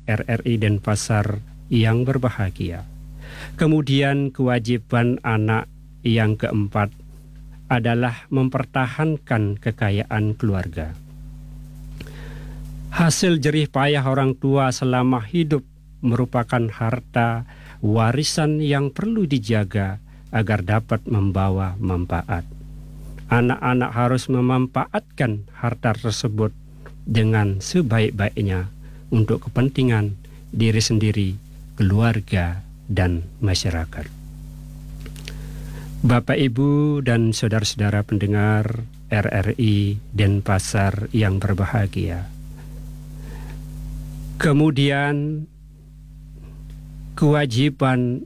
RRI Denpasar yang berbahagia. Kemudian kewajiban anak yang keempat adalah mempertahankan kekayaan keluarga. Hasil jerih payah orang tua selama hidup merupakan harta warisan yang perlu dijaga agar dapat membawa manfaat. Anak-anak harus memanfaatkan harta tersebut dengan sebaik-baiknya untuk kepentingan diri sendiri, keluarga, dan masyarakat. Bapak, Ibu, dan saudara-saudara pendengar RRI Denpasar yang berbahagia. Kemudian kewajiban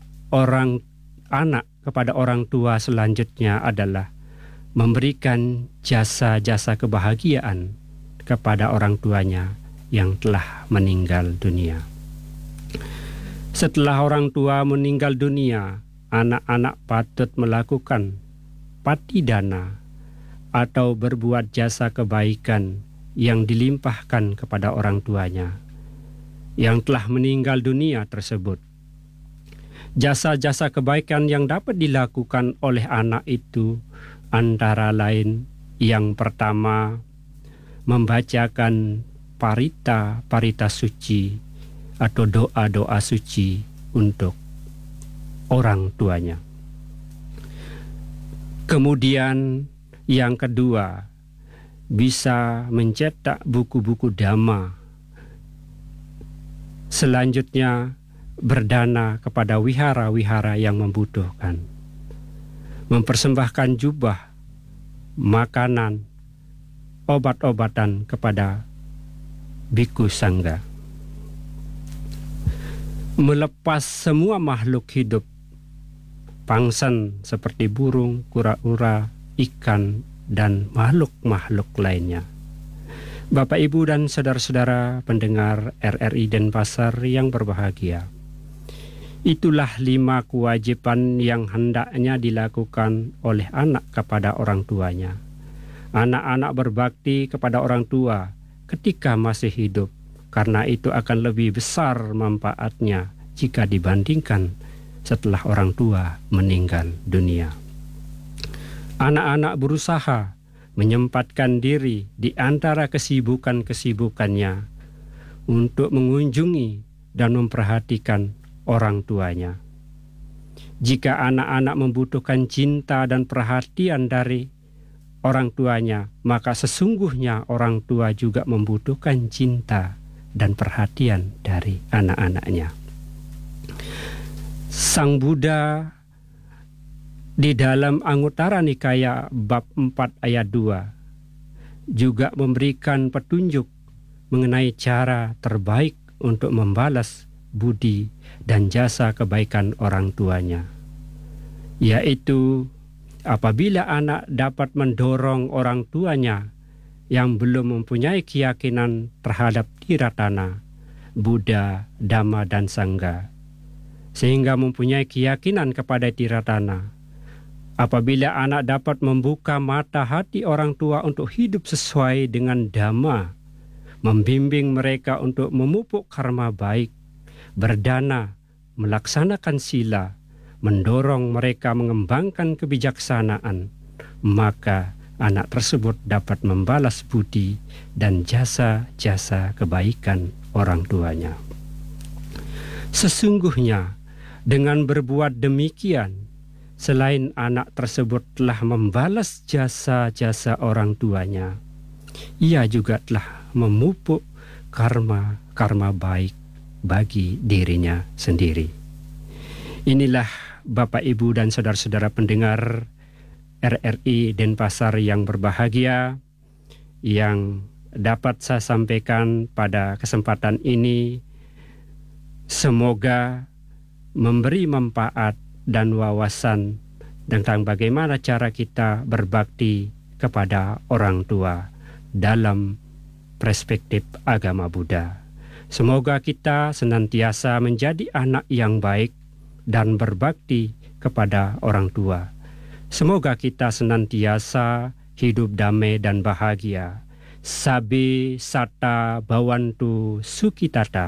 anak kepada orang tua selanjutnya adalah memberikan jasa-jasa kebahagiaan kepada orang tuanya yang telah meninggal dunia. Setelah orang tua meninggal dunia, anak-anak patut melakukan patidana atau berbuat jasa kebaikan yang dilimpahkan kepada orang tuanya yang telah meninggal dunia tersebut. Jasa-jasa kebaikan yang dapat dilakukan oleh anak itu antara lain yang pertama, membacakan parita suci atau doa-doa suci untuk orang tuanya. Kemudian yang kedua, bisa mencetak buku-buku dhamma. Selanjutnya, berdana kepada wihara-wihara yang membutuhkan. Mempersembahkan jubah, makanan, obat-obatan kepada bhikkhu sangga. Melepas semua makhluk hidup, pangsan seperti burung, kura-kura, ikan, dan makhluk-makhluk lainnya. Bapak, Ibu, dan saudara-saudara pendengar RRI Denpasar yang berbahagia. Itulah 5 kewajiban yang hendaknya dilakukan oleh anak kepada orang tuanya. Anak-anak berbakti kepada orang tua ketika masih hidup, karena itu akan lebih besar manfaatnya jika dibandingkan setelah orang tua meninggal dunia. Anak-anak berusaha menyempatkan diri di antara kesibukan-kesibukannya untuk mengunjungi dan memperhatikan orang tuanya. Jika anak-anak membutuhkan cinta dan perhatian dari orang tuanya, maka sesungguhnya orang tua juga membutuhkan cinta dan perhatian dari anak-anaknya. Sang Buddha di dalam Anguttara Nikaya bab 4 ayat 2 juga memberikan petunjuk mengenai cara terbaik untuk membalas budi dan jasa kebaikan orang tuanya, yaitu apabila anak dapat mendorong orang tuanya yang belum mempunyai keyakinan terhadap Tiratana, Buddha, Dhamma, dan Sangha, sehingga mempunyai keyakinan kepada Tiratana. Apabila anak dapat membuka mata hati orang tua untuk hidup sesuai dengan Dhamma, membimbing mereka untuk memupuk karma baik, berdana, melaksanakan sila, mendorong mereka mengembangkan kebijaksanaan, maka anak tersebut dapat membalas budi dan jasa-jasa kebaikan orang tuanya. Sesungguhnya dengan berbuat demikian, selain anak tersebut telah membalas jasa-jasa orang tuanya, ia juga telah memupuk karma baik bagi dirinya sendiri. Inilah Bapak, Ibu, dan saudara-saudara pendengar RRI Denpasar yang berbahagia, yang dapat saya sampaikan pada kesempatan ini. Semoga memberi manfaat dan wawasan tentang bagaimana cara kita berbakti kepada orang tua dalam perspektif agama Buddha. Semoga kita senantiasa menjadi anak yang baik dan berbakti kepada orang tua. Semoga kita senantiasa hidup damai dan bahagia. Sabe sata bawantu sukitata.